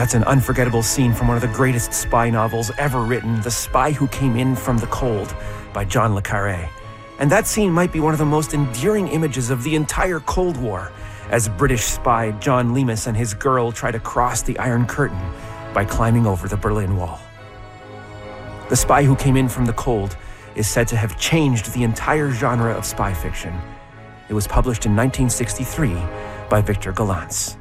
That's an unforgettable scene from one of the greatest spy novels ever written, The Spy Who Came In From the Cold by John le Carré. And that scene might be one of the most endearing images of the entire Cold War, as British spy John Leamas and his girl try to cross the Iron Curtain by climbing over the Berlin Wall. The Spy Who Came In From the Cold is said to have changed the entire genre of spy fiction. It was published in 1963 by Victor Gollancz.